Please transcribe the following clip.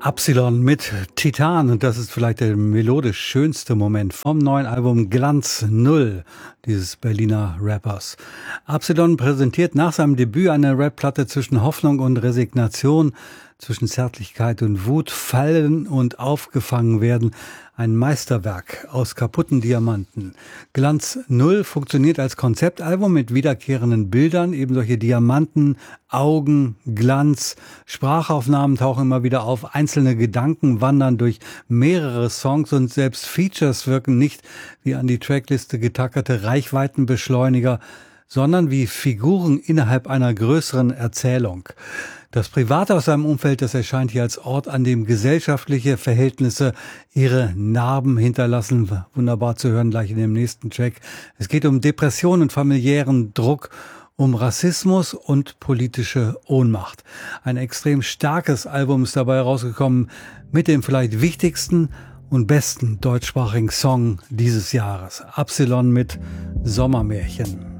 Absilon mit Titan, und das ist vielleicht der melodisch schönste Moment vom neuen Album Glanz Null dieses Berliner Rappers. Absilon präsentiert nach seinem Debüt eine Rapplatte zwischen Hoffnung und Resignation, zwischen Zärtlichkeit und Wut, fallen und aufgefangen werden. Ein Meisterwerk aus kaputten Diamanten. Glanz Null funktioniert als Konzeptalbum mit wiederkehrenden Bildern, eben solche Diamanten, Augen, Glanz, Sprachaufnahmen tauchen immer wieder auf, einzelne Gedanken wandern durch mehrere Songs und selbst Features wirken nicht wie an die Trackliste getackerte Reichweitenbeschleuniger, sondern wie Figuren innerhalb einer größeren Erzählung. Das Private aus seinem Umfeld, das erscheint hier als Ort, an dem gesellschaftliche Verhältnisse ihre Narben hinterlassen. Wunderbar zu hören gleich in dem nächsten Track. Es geht um Depression und familiären Druck, um Rassismus und politische Ohnmacht. Ein extrem starkes Album ist dabei herausgekommen mit dem vielleicht wichtigsten und besten deutschsprachigen Song dieses Jahres. Absilon mit Sommermärchen.